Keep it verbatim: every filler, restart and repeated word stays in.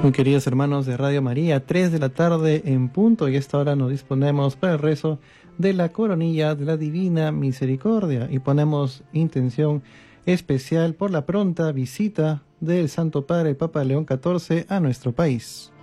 Muy queridos hermanos de Radio María, tres de la tarde en punto, y a esta hora nos disponemos para el rezo de la coronilla de la Divina Misericordia y ponemos intención especial por la pronta visita del Santo Padre Papa León catorce a nuestro país.